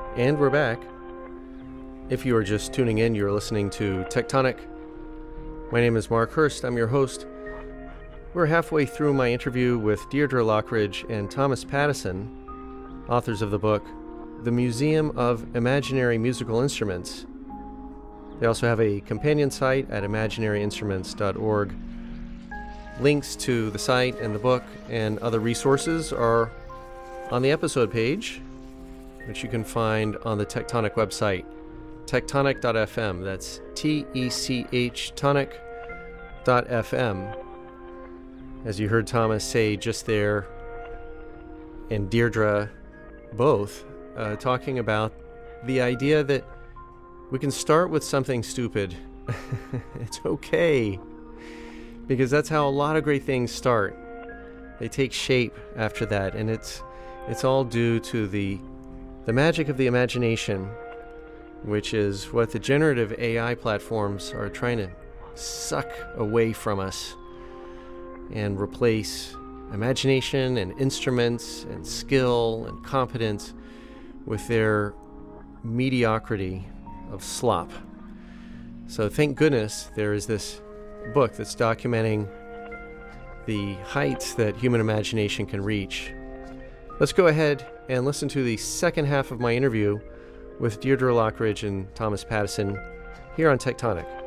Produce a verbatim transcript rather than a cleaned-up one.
And we're back. If you are just tuning in, you're listening to Tectonic. My name is Mark Hurst. I'm your host. We're halfway through my interview with Deirdre Lockridge and Thomas Pattison, authors of the book, The Museum of Imaginary Musical Instruments. They also have a companion site at imaginary instruments dot org. Links to the site and the book and other resources are on the episode page, which you can find on the Tectonic website, tectonic dot f m. That's T E C H tonic dot f m. As you heard Thomas say just there, and Deirdre both, uh, talking about the idea that we can start with something stupid. It's okay. Because that's how a lot of great things start. They take shape after that, and it's it's all due to the the magic of the imagination, which is what the generative A I platforms are trying to suck away from us and replace imagination and instruments and skill and competence with their mediocrity of slop. So thank goodness there is this book that's documenting the heights that human imagination can reach. Let's go ahead and listen to the second half of my interview with Deirdre Lockridge and Thomas Pattison here on Tectonic.